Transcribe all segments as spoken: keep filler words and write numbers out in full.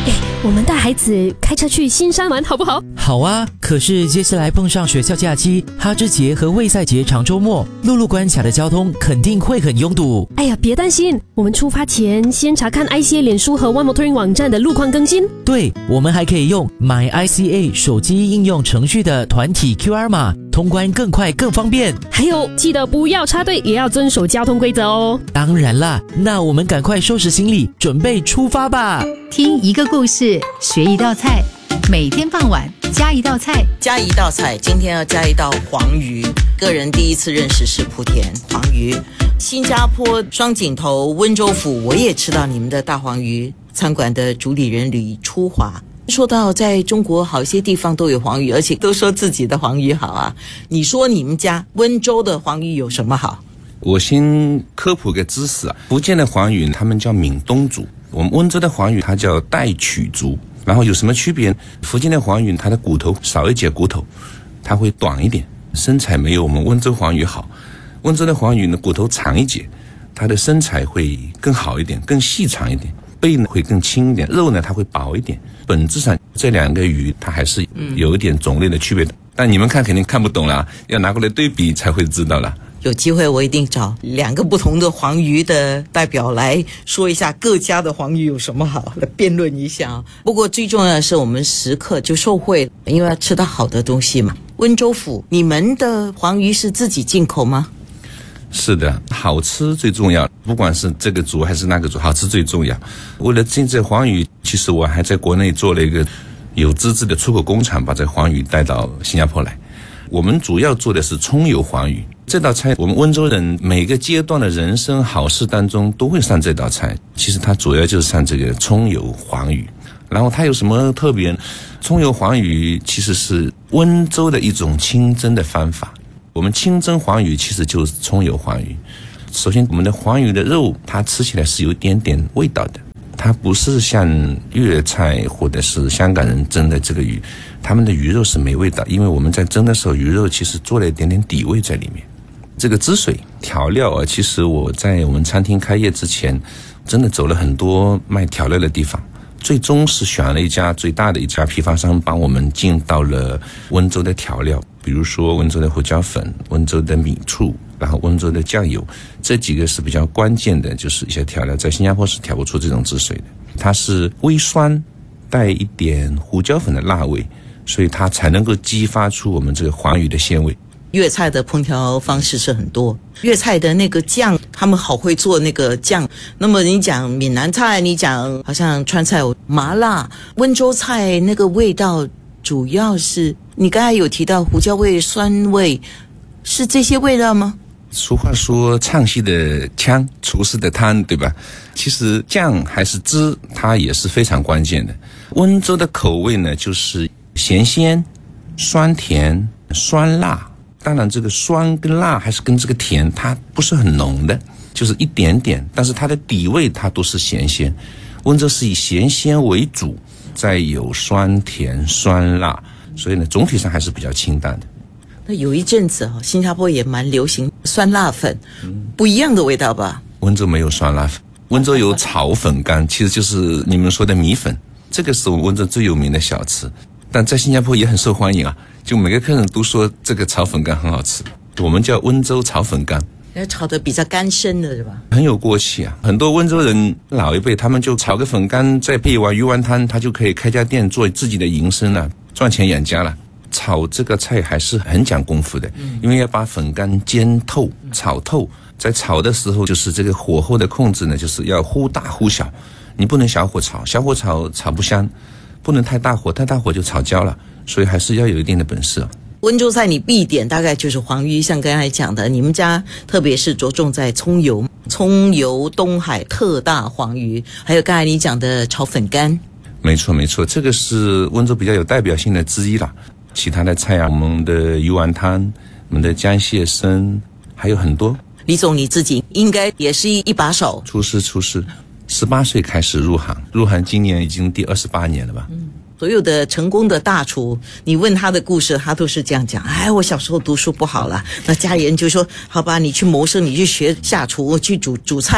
哎，我们带孩子开车去新山玩好不好？ 好啊，可是接下来碰上学校假期、哈芝节和卫赛节长周末，陆路关卡的交通肯定会很拥堵。 哎呀，别担心，我们出发前先查看 I C A 脸书和 One Motoring 网站的路况更新。 对，我们还可以用 My I C A 手机应用程序的团体 Q R 码，通关更快更方便。 还有，记得不要插队，也要遵守交通规则哦。 当然啦，那我们赶快收拾行李，准备出发吧。 听一个故事，学一道菜，每天傍晚加一道菜， 加一道菜。今天要加一道黄鱼，个人第一次认识是莆田黄鱼。新加坡双井头温州府，我也吃到你们的大黄鱼。餐馆的主理人李初华说到，在中国好些地方都有黄鱼，而且都说自己的黄鱼好啊。你说你们家温州的黄鱼有什么好？ 我先科普个知识啊，福建的黄鱼他们叫闽东族，我们温州的黄鱼它叫带曲族。然后有什么区别？福建的黄鱼它的骨头少一截骨头，它会短一点，身材没有我们温州黄鱼好。温州的黄鱼呢骨头长一截，它的身材会更好一点，更细长一点，背呢会更轻一点，肉呢它会薄一点。本质上这两个鱼它还是有一点种类的区别的，但你们看肯定看不懂了，要拿过来对比才会知道了。 有机会我一定找两个不同的黄鱼的代表来说一下各家的黄鱼有什么好，来辩论一下。不过最重要的是我们食客就受惠，因为要吃到好的东西嘛。温州府，你们的黄鱼是自己进口吗？ 是的，好吃最重要，不管是这个族还是那个族，好吃最重要。为了进这黄鱼，其实我还在国内做了一个有资质的出口工厂，把这黄鱼带到新加坡来。我们主要做的是葱油黄鱼，这道菜我们温州人每个阶段的人生好事当中都会上这道菜。其实它主要就是上这个葱油黄鱼。然后它有什么特别？葱油黄鱼其实是温州的一种清蒸的方法。我们清蒸黄鱼其实就是葱油黄鱼。首先我们的黄鱼的肉它吃起来是有一点点味道的，它不是像粤菜或者是香港人蒸的这个鱼，他们的鱼肉是没味道，因为我们在蒸的时候鱼肉其实做了一点点底味在里面。这个汁水调料啊，其实我在我们餐厅开业之前真的走了很多卖调料的地方，最终是选了一家最大的一家批发商帮我们进到了温州的调料，比如说温州的胡椒粉、温州的米醋，然后温州的酱油，这几个是比较关键的，就是一些调料在新加坡是调不出这种汁水的。它是微酸带一点胡椒粉的辣味，所以它才能够激发出我们这个黄鱼的鲜味。 粤菜的烹调方式是很多，粤菜的那个酱他们好会做那个酱。那么你讲闽南菜，你讲好像川菜有麻辣，温州菜那个味道主要是你刚才有提到胡椒味、酸味，是这些味道吗？ 俗话说唱戏的腔，厨师的汤，对吧？其实酱还是汁它也是非常关键的。温州的口味呢就是咸鲜、酸甜、酸辣，当然这个酸跟辣还是跟这个甜它不是很浓的，就是一点点，但是它的底味它都是咸鲜。温州是以咸鲜为主，再有酸甜酸辣，所以呢总体上还是比较清淡的。 那有一阵子新加坡也蛮流行酸辣粉，不一样的味道吧？ 温州没有酸辣粉，温州有炒粉干，其实就是你们说的米粉，这个是我们温州最有名的小吃，但在新加坡也很受欢迎啊，就每个客人都说这个炒粉干很好吃，我们叫温州炒粉干。 炒的比较干身的是吧？ 很有锅气啊！很多温州人老一辈他们就炒个粉干，再配一碗鱼丸汤，他就可以开家店做自己的营生了，赚钱养家了。炒这个菜还是很讲功夫的，因为要把粉干煎透、炒透，在炒的时候就是这个火候的控制呢，就是要忽大忽小，你不能小火炒，小火炒炒不香，不能太大火，太大火就炒焦了，所以还是要有一定的本事。 温州菜你必点大概就是黄鱼，像刚才讲的，你们家特别是着重在葱油、葱油东海特大黄鱼，还有刚才你讲的炒粉干。 没错没错，这个是温州比较有代表性的之一啦。其他的菜啊，我们的鱼丸汤、我们的江蟹参，还有很多。 李总你自己应该也是一把手。 厨师厨师，十八岁开始入行，入行今年已经第二十八年了吧？ 嗯，所有的成功的大厨，你问他的故事，他都是这样讲。哎，我小时候读书不好了，那家人就说：好吧，你去谋生，你去学下厨，去煮煮菜。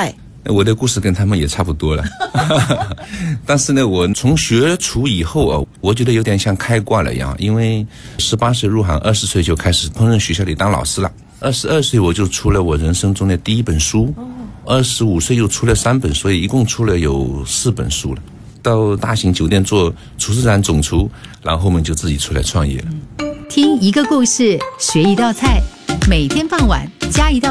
我的故事跟他们也差不多了。但是呢，我从学厨以后啊，我觉得有点像开挂了一样，因为十八岁入行，二十岁就开始烹饪学校里当老师了。二十二岁我就出了我人生中的第一本书，二十五岁又出了三本，所以一共出了有四本书了。到大型酒店做厨师长总厨，然后我们就自己出来创业了。 听一个故事，学一道菜，每天傍晚加一道